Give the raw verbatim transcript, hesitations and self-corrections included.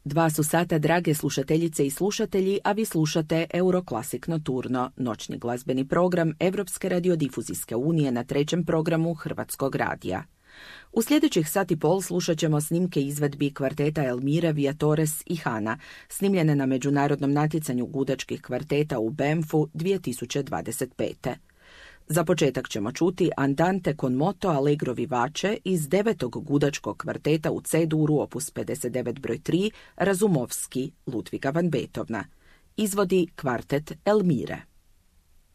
Dva su sata, drage slušateljice i slušatelji, a vi slušate Euroclassic Nocturno, noćni glazbeni program Evropske radiodifuzijske unije na trećem programu Hrvatskog radija. U sljedećih sat i pol slušat ćemo snimke izvedbi kvarteta Elmire, Viatores i Hana, snimljene na međunarodnom natjecanju gudačkih kvarteta u Banffu dvije tisuće dvadeset pete. Za početak ćemo čuti Andante con moto allegro vivace iz devetog gudačkog kvarteta u C-duru opus pedeset devet broj tri Razumovski Ludviga van Beethovna. Izvodi kvartet Elmire.